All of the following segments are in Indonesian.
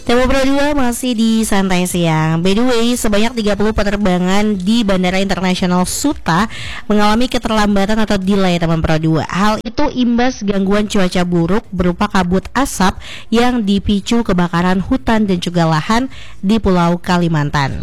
Tempo Pro 2 masih di Santai Siang. By the way, sebanyak 30 penerbangan di Bandara Internasional Suta mengalami keterlambatan atau delay, teman Pro 2. Hal itu imbas gangguan cuaca buruk berupa kabut asap yang dipicu kebakaran hutan dan juga lahan di Pulau Kalimantan.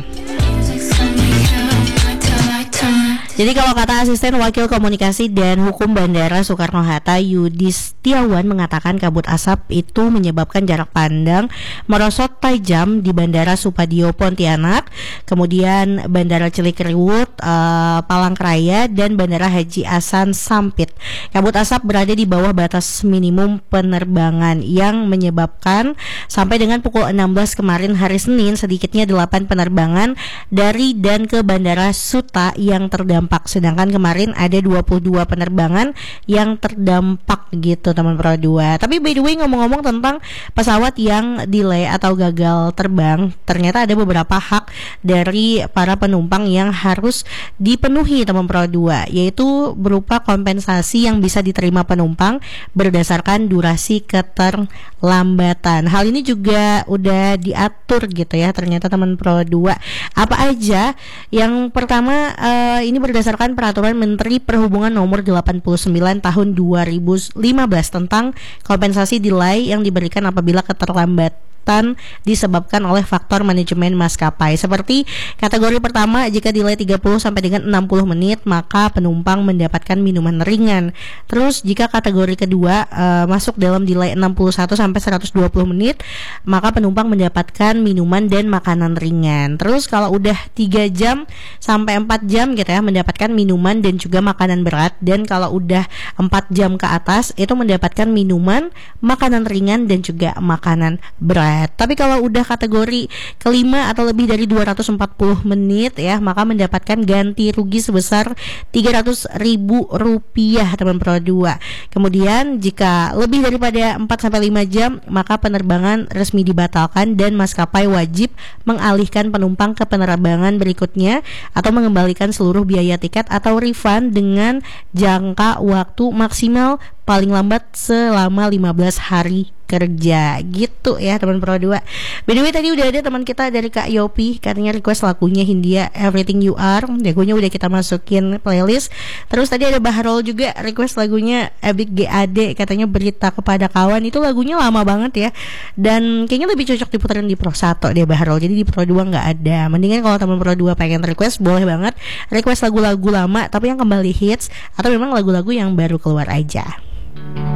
Jadi kalau kata asisten wakil komunikasi dan hukum Bandara Soekarno-Hatta Yudi Setiawan mengatakan kabut asap itu menyebabkan jarak pandang merosot tajam di Bandara Supadio Pontianak, kemudian Bandara Cilikriwut, Palangkaraya, dan Bandara Haji Hasan Sampit. Kabut asap berada di bawah batas minimum penerbangan yang menyebabkan sampai dengan pukul 16 kemarin hari Senin sedikitnya 8 penerbangan dari dan ke Bandara Suta yang terdampak. Sedangkan kemarin ada 22 penerbangan yang terdampak gitu, teman Pro 2. Tapi by the way, ngomong-ngomong tentang pesawat yang delay atau gagal terbang, ternyata ada beberapa hak dari para penumpang yang harus dipenuhi, teman Pro 2, yaitu berupa kompensasi yang bisa diterima penumpang berdasarkan durasi keterlambatan. Hal ini juga udah diatur gitu ya ternyata, teman Pro 2. Apa aja? Yang pertama ini berdasarkan peraturan Menteri Perhubungan nomor 89 tahun 2015 tentang kompensasi delay yang diberikan apabila keterlambatan disebabkan oleh faktor manajemen maskapai. Seperti kategori pertama, jika delay 30 sampai dengan 60 menit maka penumpang mendapatkan minuman ringan. Terus jika kategori kedua masuk dalam delay 61 sampai 120 menit maka penumpang mendapatkan minuman dan makanan ringan. Terus kalau udah 3 jam sampai 4 jam gitu ya, mendapatkan minuman dan juga makanan berat. Dan kalau udah 4 jam ke atas itu mendapatkan minuman, makanan ringan dan juga makanan berat. Tapi kalau udah kategori kelima atau lebih dari 240 menit ya, maka mendapatkan ganti rugi sebesar Rp300.000, teman Pro 2. Kemudian jika lebih daripada 4 sampai 5 jam maka penerbangan resmi dibatalkan dan maskapai wajib mengalihkan penumpang ke penerbangan berikutnya atau mengembalikan seluruh biaya tiket atau refund dengan jangka waktu maksimal paling lambat selama 15 hari kerja gitu ya, teman Pro 2. By the way, tadi udah ada teman kita dari Kak Yopi, katanya request lagunya Hindia Everything You Are. Lagunya udah kita masukin playlist. Terus tadi ada Baharol juga request lagunya Ebik GAD, katanya Berita Kepada Kawan. Itu lagunya lama banget ya, dan kayaknya lebih cocok diputerin di Pro 1 deh Baharol. Jadi di Pro 2 nggak ada. Mendingan kalau teman Pro 2 pengen request, boleh banget request lagu-lagu lama tapi yang kembali hits atau memang lagu-lagu yang baru keluar aja.